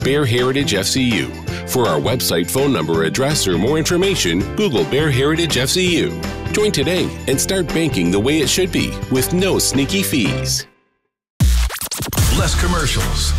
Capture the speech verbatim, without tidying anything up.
Bear Heritage F C U. For our website, phone number, address, or more information, Google Bear Heritage F C U. Join today and start banking the way it should be with no sneaky fees. Less commercials,